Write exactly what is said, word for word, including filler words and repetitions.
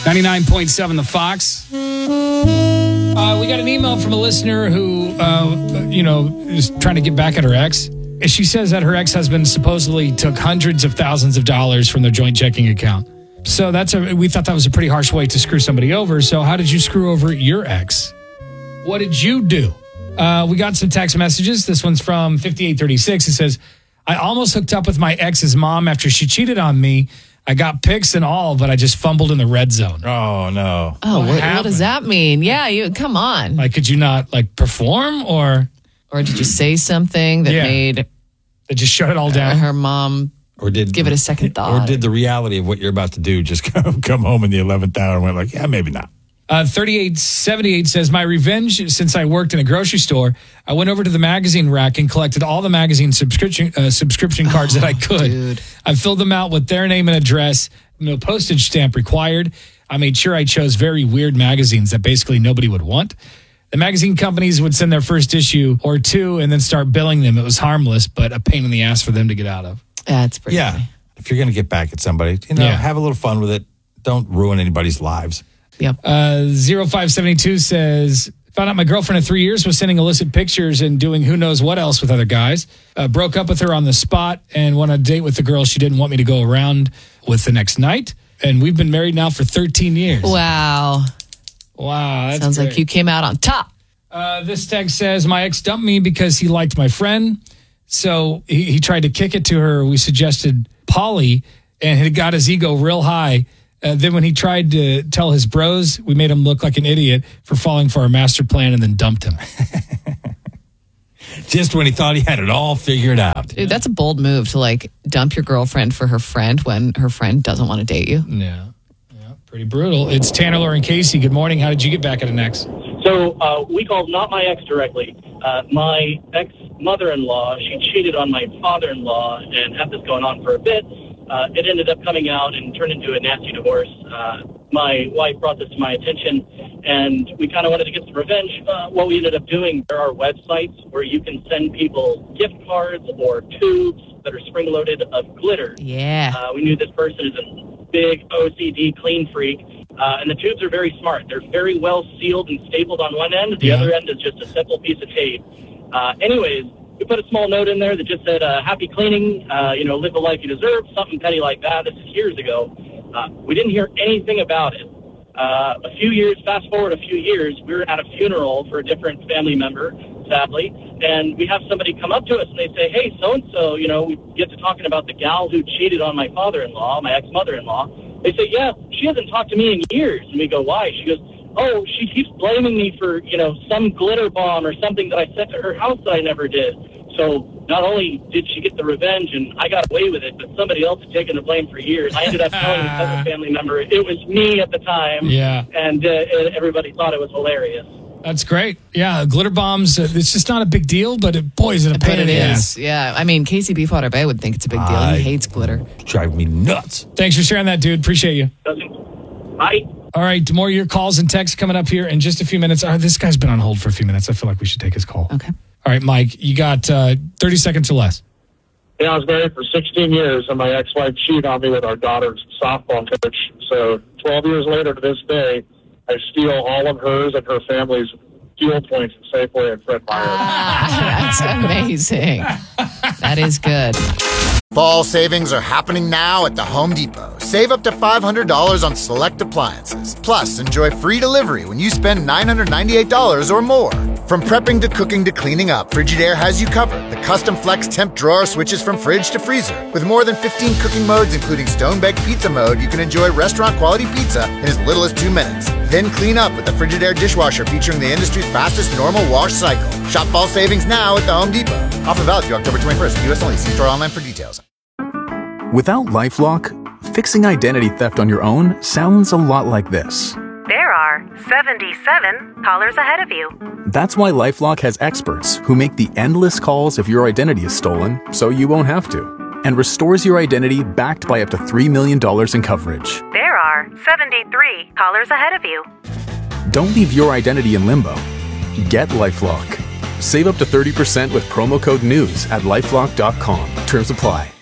ninety-nine point seven The Fox. Uh, we got an email from a listener who, uh, you know, is trying to get back at her ex. And she says that her ex-husband supposedly took hundreds of thousands of dollars from their joint checking account. So that's a, we thought that was a pretty harsh way to screw somebody over. So how did you screw over your ex? What did you do? Uh, we got some text messages. This one's from fifty-eight thirty-six. It says, I almost hooked up with my ex's mom after she cheated on me. I got pics and all, but I just fumbled in the red zone. Oh, no. Oh, what, What what does that mean? Yeah, you come on. Like, could you not, like, perform or... Or did you say something that Yeah. made They just shut it all uh, down? her mom Or did give it a second thought? Or did the reality of what you're about to do just come, come home in the eleventh hour and went like, yeah, maybe not. Uh, thirty-eight seventy-eight says, my revenge since I worked in a grocery store, I went over to the magazine rack and collected all the magazine subscription uh, subscription cards that I could. Dude. I filled them out with their name and address, no postage stamp required. I made sure I chose very weird magazines that basically nobody would want. The magazine companies would send their first issue or two and then start billing them. It was harmless, but a pain in the ass for them to get out of. That's pretty Yeah. funny. If you're going to get back at somebody, you know, Yeah. have a little fun with it. Don't ruin anybody's lives. Yep. Uh, zero five seven two says, found out my girlfriend of three years was sending illicit pictures and doing who knows what else with other guys. Uh, broke up with her on the spot and went on a date with the girl she didn't want me to go around with the next night. And we've been married now for thirteen years. Wow. Wow. That's Sounds great. like you came out on top. Uh, this text says, my ex dumped me because he liked my friend. So he, he tried to kick it to her. We suggested Polly, and it got his ego real high. Uh, then when he tried to tell his bros, we made him look like an idiot for falling for our master plan and then dumped him. Just when he thought he had it all figured out. Dude, that's a bold move to like dump your girlfriend for her friend when her friend doesn't want to date you. Yeah. Yeah. Pretty brutal. It's Tanner, Laura, and Casey. Good morning. How did you get back at an ex? So uh, we called not my ex directly. Uh, my ex-mother-in-law, she cheated on my father-in-law and had this going on for a bit. Uh, it ended up coming out and turned into a nasty divorce. Uh, my wife brought this to my attention, and we kind of wanted to get some revenge. Uh, what we ended up doing, there are websites where you can send people gift cards or tubes that are spring-loaded of glitter. Yeah. Uh, we knew this person is a big O C D clean freak, uh, and the tubes are very smart. They're very well sealed and stapled on one end. The Yeah. other end is just a simple piece of tape. Uh, anyways, we put a small note in there that just said, uh, happy cleaning, uh, you know, live the life you deserve, something petty like that. This is years ago. Uh, we didn't hear anything about it. Uh, a few years, fast forward a few years, we were at a funeral for a different family member, sadly, and we have somebody come up to us and they say, hey, so-and-so, you know, we get to talking about the gal who cheated on my father-in-law, my ex-mother-in-law. They say, yeah, she hasn't talked to me in years. And we go, why? She goes, oh, she keeps blaming me for, you know, some glitter bomb or something that I sent to her house that I never did. So not only did she get the revenge and I got away with it, but somebody else had taken the blame for years. I ended up telling this other family member it was me at the time. Yeah. And uh, everybody thought it was hilarious. That's great. Yeah, glitter bombs, uh, it's just not a big deal, but it, boy, is it a pain But in it the is. ass. Yeah. I mean, Casey Beefwater Bay would think it's a big deal. I- He hates glitter. Drive me nuts. Thanks for sharing that, dude. Appreciate you. Doesn't I? All right, more of your calls and texts coming up here in just a few minutes. Uh, this guy's been on hold for a few minutes. I feel like we should take his call. Okay. All right, Mike, you got uh, thirty seconds or less. Yeah, I was married for sixteen years, and my ex-wife cheated on me with our daughter's softball coach. So twelve years later to this day, I steal all of hers and her family's fuel points at Safeway and Fred Meyer. Ah, that's amazing. That is good. Fall savings are happening now at the Home Depot. Save up to five hundred dollars on select appliances. Plus, enjoy free delivery when you spend nine hundred ninety-eight dollars or more. From prepping to cooking to cleaning up, Frigidaire has you covered. The custom flex temp drawer switches from fridge to freezer. With more than fifteen cooking modes, including stone-baked pizza mode, you can enjoy restaurant-quality pizza in as little as two minutes. Then clean up with the Frigidaire dishwasher featuring the industry's fastest normal wash cycle. Shop fall savings now at the Home Depot. Offer valid through October twenty-first. U S only. See store online for details. Without LifeLock, fixing identity theft on your own sounds a lot like this. There are seventy-seven callers ahead of you. That's why LifeLock has experts who make the endless calls if your identity is stolen, so you won't have to, and restores your identity backed by up to three million dollars in coverage. There are seventy-three callers ahead of you. Don't leave your identity in limbo. Get LifeLock. Save up to thirty percent with promo code NEWS at lifelock dot com. Terms apply.